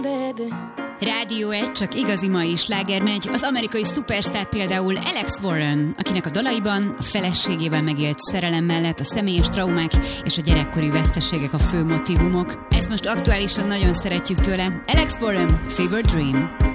Rádió 1, csak igazi mai sláger megy. Az amerikai szupersztár például Alex Warren, akinek a dalaiban a feleségével megélt szerelem mellett a személyes traumák és a gyerekkori veszteségek a fő motívumok. Ezt most aktuálisan nagyon szeretjük tőle. Alex Warren, Fever Dream.